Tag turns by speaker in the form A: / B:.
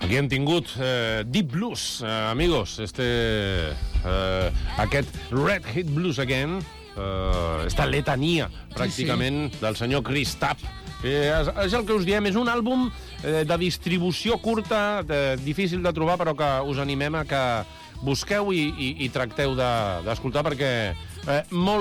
A: Aquí hem tingut Deep Blues, amigos. Aquest Red Hit Blues Again, esta letania, pràcticament, del senyor Chris Tapp. És el que us diem, és un àlbum de distribució curta, difícil de trobar, però que us animem a que busqueu i tracteu d'escoltar, perquè molt